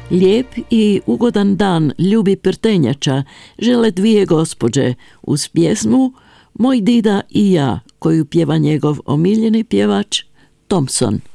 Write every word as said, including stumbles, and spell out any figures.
Lijep i ugodan dan ljubi Prtenjača žele dvije gospođe uz pjesmu Moj dida i ja, koju pjeva njegov omiljeni pjevač Thompson.